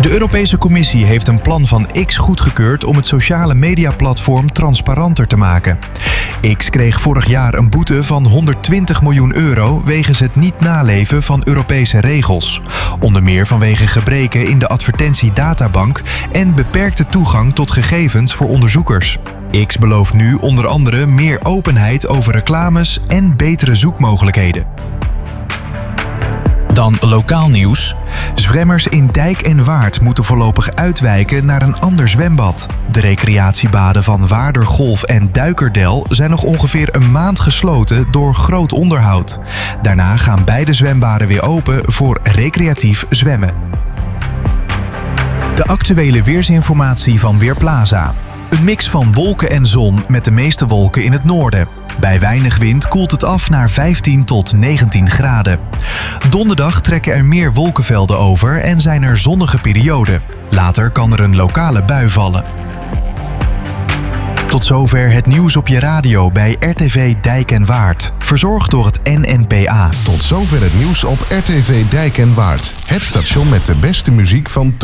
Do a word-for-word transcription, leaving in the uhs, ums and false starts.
De Europese Commissie heeft een plan van X goedgekeurd om het sociale mediaplatform transparanter te maken. X kreeg vorig jaar een boete van honderdtwintig miljoen euro wegens het niet naleven van Europese regels. Onder meer vanwege gebreken in de advertentiedatabank en beperkte toegang tot gegevens voor onderzoekers. X belooft nu onder andere meer openheid over reclames en betere zoekmogelijkheden. Dan lokaal nieuws. Zwemmers in Dijk en Waard moeten voorlopig uitwijken naar een ander zwembad. De recreatiebaden van Waardergolf en Duikerdel zijn nog ongeveer een maand gesloten door groot onderhoud. Daarna gaan beide zwembaden weer open voor recreatief zwemmen. De actuele weersinformatie van Weerplaza. Een mix van wolken en zon met de meeste wolken in het noorden. Bij weinig wind koelt het af naar vijftien tot negentien graden. Donderdag trekken er meer wolkenvelden over en zijn er zonnige perioden. Later kan er een lokale bui vallen. Tot zover het nieuws op je radio bij R T V Dijk en Waard. Verzorgd door het N N P A. Tot zover het nieuws op R T V Dijk en Waard. Het station met de beste muziek van toen.